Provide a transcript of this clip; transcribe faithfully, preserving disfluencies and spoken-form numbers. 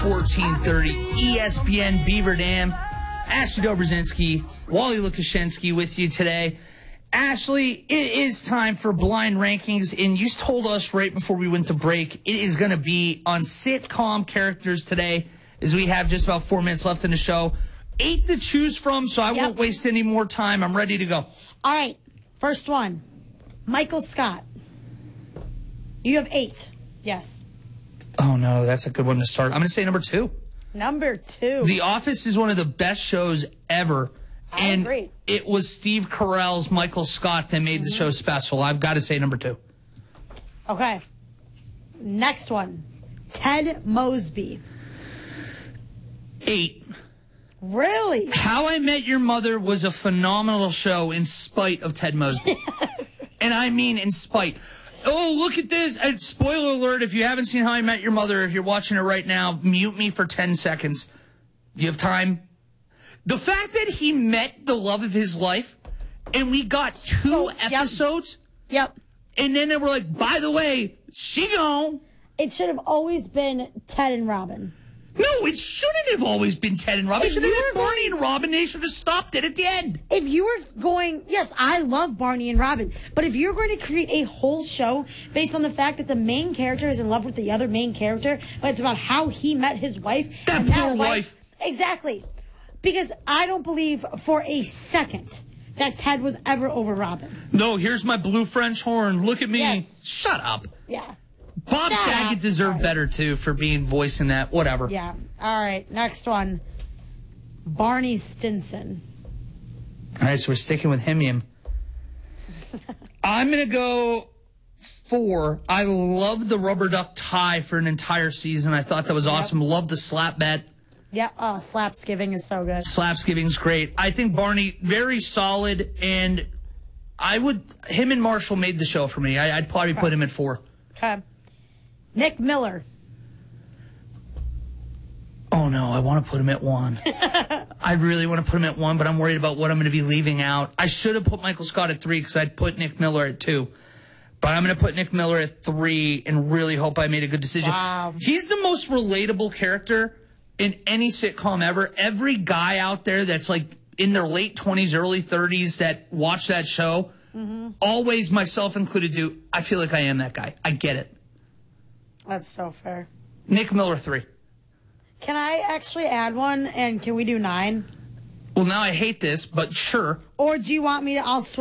fourteen thirty E S P N Beaver Dam. Ashley Dobrzinski, Wally Lukashenski with you today. Ashley, it is time for blind rankings, and you told us right before we went to break it is going to be on sitcom characters today, as we have just about four minutes left in the show. Eight to choose from, so I yep. won't waste any more time. I'm ready to go. All right, first one, Michael Scott. You have eight. Yes. Oh, no, that's a good one to start. I'm going to say number two. Number two. The Office is one of the best shows ever. I and agree. It was Steve Carell's Michael Scott that made the mm-hmm. show special. I've got to say number two. Okay. Next one, Ted Mosby. Eight. Really? How I Met Your Mother was a phenomenal show in spite of Ted Mosby. And I mean in spite. Oh, look at this. And spoiler alert, if you haven't seen How I Met Your Mother, if you're watching it right now, mute me for ten seconds. You have time? The fact that he met the love of his life, and we got two oh, episodes. Yep. And then they were like, by the way, she gone. It should have always been Ted and Robin. No, it shouldn't have always been Ted and Robin. It should have been Barney going, and Robin. They should have stopped it at the end. If you were going, yes, I love Barney and Robin, but if you're going to create a whole show based on the fact that the main character is in love with the other main character, but it's about how he met his wife. That and poor that wife, wife. Exactly. Because I don't believe for a second that Ted was ever over Robin. No, here's my blue French horn. Look at me. Yes. Shut up. Yeah. Bob Shut Saget up. deserved Right. better, too, for being voicing that. Whatever. Yeah. All right. Next one. Barney Stinson. All right, so we're sticking with him. him. I'm going to go four. I love the rubber duck tie for an entire season. I thought that was awesome. Yep. Love the slap bet. Yeah, oh, Slapsgiving is so good. Slapsgiving's great. I think Barney, very solid, and I would, him and Marshall made the show for me. I, I'd probably okay. put him at four. Okay. Nick Miller. Oh, no, I want to put him at one. I really want to put him at one, but I'm worried about what I'm going to be leaving out. I should have put Michael Scott at three because I'd put Nick Miller at two. But I'm going to put Nick Miller at three and really hope I made a good decision. Wow. He's the most relatable character in any sitcom ever. Every guy out there that's like in their late twenties, early thirties that watch that show, mm-hmm. always, myself included, do. I feel like I am that guy. I get it. That's so fair. Nick Miller, three. Can I actually add one, and can we do nine? Well, now I hate this, but sure. Or do you want me to, I'll switch.